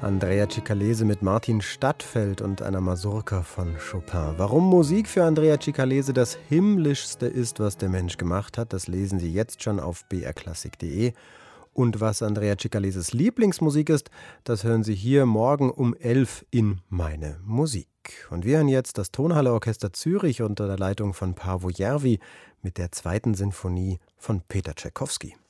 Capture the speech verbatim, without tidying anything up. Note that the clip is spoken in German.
Andrea Cicalese mit Martin Stadtfeld und einer Mazurka von Chopin. Warum Musik für Andrea Cicalese das Himmlischste ist, was der Mensch gemacht hat, das lesen Sie jetzt schon auf b r klassik punkt de. Und was Andrea Cicaleses Lieblingsmusik ist, das hören Sie hier morgen um elf in Meine Musik. Und wir hören jetzt das Tonhalle Orchester Zürich unter der Leitung von Paavo Järvi mit der zweiten Sinfonie von Peter Tschaikowski.